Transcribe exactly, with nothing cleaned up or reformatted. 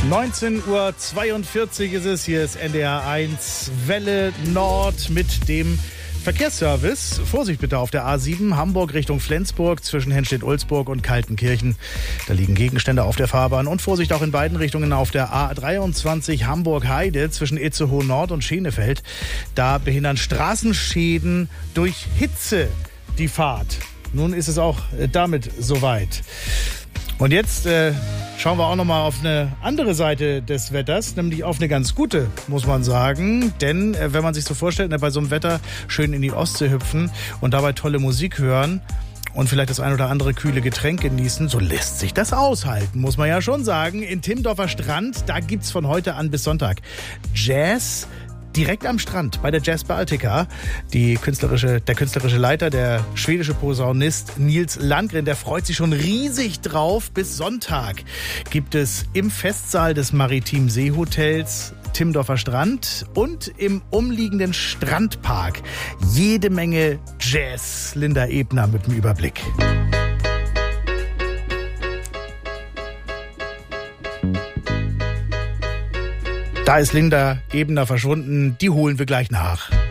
neunzehn Uhr zweiundvierzig ist es. Hier ist N D R eins Welle Nord mit dem Verkehrsservice. Vorsicht bitte auf der A sieben, Hamburg Richtung Flensburg zwischen Henstedt-Ulzburg und Kaltenkirchen. Da liegen Gegenstände auf der Fahrbahn. Und Vorsicht auch in beiden Richtungen auf der A dreiundzwanzig Hamburg-Heide zwischen Itzehoe Nord und Schenefeld. Da behindern Straßenschäden durch Hitze die Fahrt. Nun ist es auch damit soweit. Und jetzt äh, schauen wir auch nochmal auf eine andere Seite des Wetters, nämlich auf eine ganz gute, muss man sagen. Denn äh, wenn man sich so vorstellt, ne, bei so einem Wetter schön in die Ostsee hüpfen und dabei tolle Musik hören und vielleicht das ein oder andere kühle Getränk genießen, so lässt sich das aushalten, muss man ja schon sagen. In Timmendorfer Strand, da gibt's von heute an bis Sonntag Jazz. Direkt am Strand bei der Jazz Baltica. Die künstlerische, der künstlerische Leiter, der schwedische Posaunist Nils Landgren, der freut sich schon riesig drauf. Bis Sonntag gibt es im Festsaal des Maritim Seehotels Timmendorfer Strand und im umliegenden Strandpark jede Menge Jazz. Linda Ebner mit dem Überblick. Da ist Linda Ebner verschwunden. Die holen wir gleich nach.